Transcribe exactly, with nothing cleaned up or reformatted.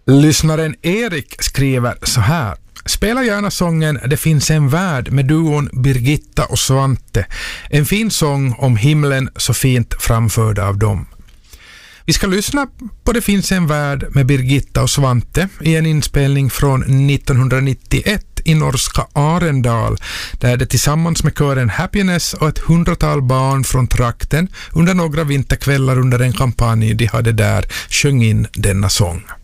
Lyssnaren Erik skriver så här. Spela gärna sången Det finns en värld med duon Birgitta och Svante. En fin sång om himlen så fint framförd av dem. Vi ska lyssna på Det finns en värld med Birgitta och Svante i en inspelning från nittonhundranittioett i norska Arendal, där det tillsammans med kören Happiness och ett hundratal barn från trakten under några vinterkvällar under en kampanj de hade där sjöng in denna sång.